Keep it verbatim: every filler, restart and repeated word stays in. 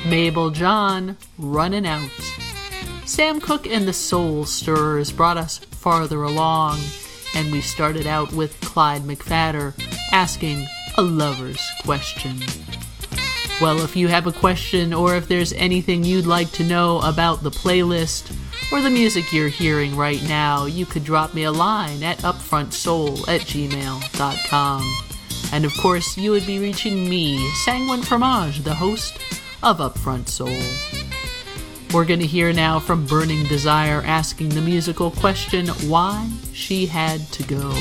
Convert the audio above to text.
Mabel John, Running Out. Sam Cooke and the Soul Stirrers brought us farther along, and we started out with Clyde McPhatter asking a lover's question. Well, if you have a question or if there's anything you'd like to know about the playlist or the music you're hearing right now, you could drop me a line at upfrontsoul at gmail dot com. And of course, you would be reaching me, Sanguine Fromage, the host of Upfront Soul. We're going to hear now from Burning Desire asking the musical question, Why She Had to Go.